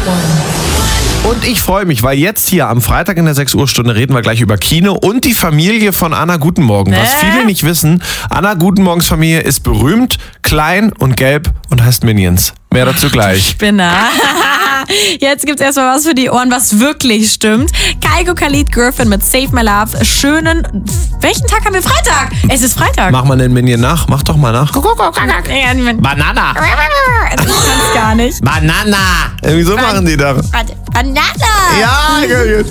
Und ich freue mich, weil jetzt hier am Freitag in der 6 Uhr Stunde reden wir gleich über Kino und die Familie von Anna Guten Morgen. Was viele nicht wissen, Anna Guten Morgens Familie ist berühmt, klein und gelb und heißt Minions. Mehr dazu gleich. Spinner. Jetzt gibt's erstmal was für die Ohren, was wirklich stimmt. Kygo Khalid Griffin mit Save My Love. Welchen Tag haben wir? Freitag! Es ist Freitag. Mach mal den Minion nach. Mach doch mal nach. Banana. Du kannst gar nicht. Banana. Irgendwie so machen die da. Banana. Ja, gut.